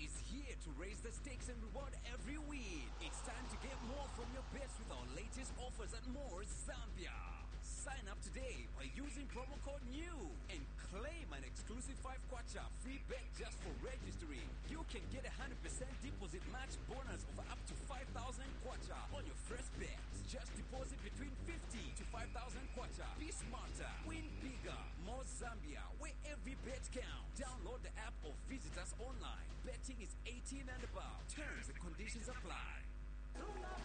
is here to raise the stakes and reward every win. It's time to get more from your bets with our latest offers at More Zambia. Sign up today by using promo code NEW and claim an exclusive 5 kwacha free bet just for registering. You can get a 100% deposit match bonus of up to 5,000 kwacha on your first bet. Just deposit between 50 to 5,000 kwacha. Be smarter, win bigger. More Zambia, where every bet counts. Download the app or visit us online. Betting is 18 and above. Terms and conditions apply.